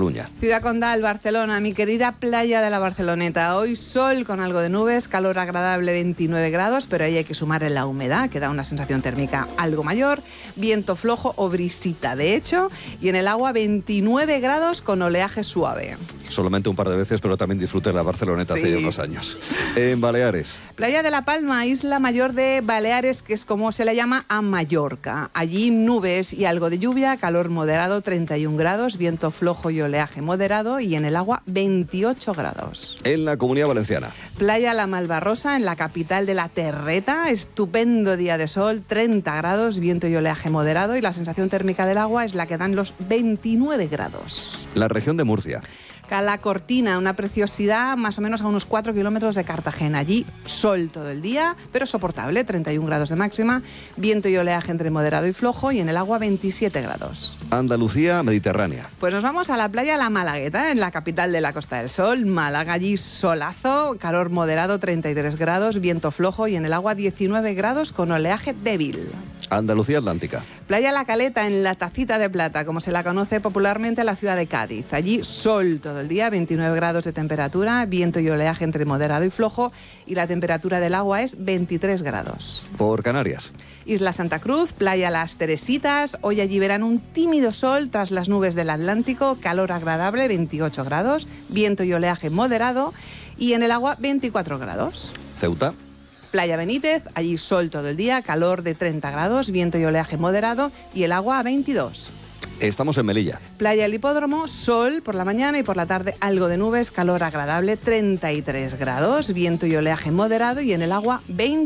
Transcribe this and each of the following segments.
Cataluña. Ciudad Condal, Barcelona, mi querida playa de la Barceloneta. Hoy sol con algo de nubes, calor agradable 29 grados, pero ahí hay que sumar en la humedad, que da una sensación térmica algo mayor, viento flojo o brisita, de hecho, y en el agua 29 grados con oleaje suave. Solamente un par de veces, pero también disfruté la Barceloneta hace ya unos años. En Baleares. Playa de La Palma, isla mayor de Baleares, que es como se le llama a Mallorca. Allí nubes y algo de lluvia, calor moderado 31 grados, viento flojo y oleaje moderado, y en el agua 28 grados. En la Comunidad Valenciana. Playa La Malvarrosa, en la capital de la Terreta, estupendo día de sol, 30 grados, viento y oleaje moderado, y la sensación térmica del agua es la que dan los 29 grados. La región de Murcia. Cala Cortina, una preciosidad más o menos a unos 4 kilómetros de Cartagena. Allí sol todo el día, pero soportable, 31 grados de máxima, viento y oleaje entre moderado y flojo, y en el agua 27 grados. Andalucía Mediterránea. Pues nos vamos a la playa La Malagueta, en la capital de la Costa del Sol. Málaga, allí solazo, calor moderado 33 grados, viento flojo, y en el agua 19 grados con oleaje débil. Andalucía Atlántica. Playa La Caleta, en la Tacita de Plata, como se la conoce popularmente, la ciudad de Cádiz. Allí sol todo el día, 29 grados de temperatura, viento y oleaje entre moderado y flojo, y la temperatura del agua es 23 grados. Por Canarias. Isla Santa Cruz, playa Las Teresitas. Hoy allí verán un tímido sol tras las nubes del Atlántico, calor agradable, 28 grados, viento y oleaje moderado, y en el agua 24 grados. Ceuta. Playa Benítez, allí sol todo el día, calor de 30 grados, viento y oleaje moderado, y el agua a 22. Estamos en Melilla. Playa El Hipódromo, sol por la mañana y por la tarde algo de nubes, calor agradable, 33 grados, viento y oleaje moderado, y en el agua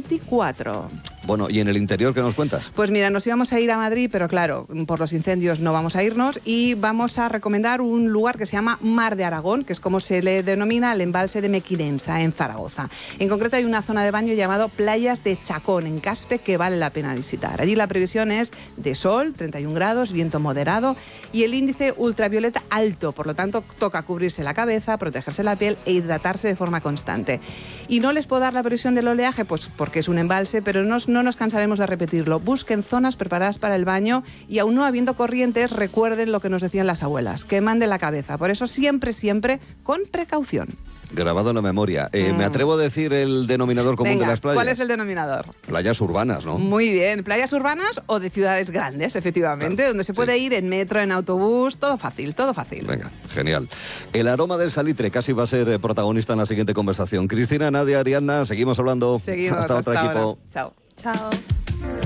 24. Bueno, ¿y en el interior qué nos cuentas? Pues mira, nos íbamos a ir a Madrid, pero claro, por los incendios no vamos a irnos, y vamos a recomendar un lugar que se llama Mar de Aragón, que es como se le denomina el embalse de Mequinensa, en Zaragoza. En concreto hay una zona de baño llamado Playas de Chacón, en Caspe, que vale la pena visitar. Allí la previsión es de sol, 31 grados, viento moderado, y el índice ultravioleta alto, por lo tanto toca cubrirse la cabeza, protegerse la piel e hidratarse de forma constante. Y no les puedo dar la previsión del oleaje, pues porque es un embalse, pero no nos cansaremos de repetirlo. Busquen zonas preparadas para el baño, y aún no habiendo corrientes, recuerden lo que nos decían las abuelas, queman de la cabeza. Por eso siempre con precaución. Grabado en la memoria. Me atrevo a decir el denominador común de las playas. ¿Cuál es el denominador? Playas urbanas, ¿no? Muy bien, playas urbanas o de ciudades grandes, efectivamente, claro, donde se puede ir en metro, en autobús, todo fácil, todo fácil. Venga, genial. El aroma del salitre casi va a ser protagonista en la siguiente conversación. Cristina, Nadia, Ariadna, seguimos hablando. Seguimos, hasta otro equipo. Chao. Chao.